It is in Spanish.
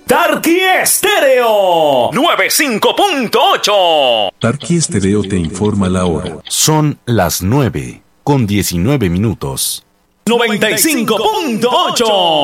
Tarqui Estéreo 95.8. Tarqui Estéreo te informa la hora. Son las 9:19. 95.8.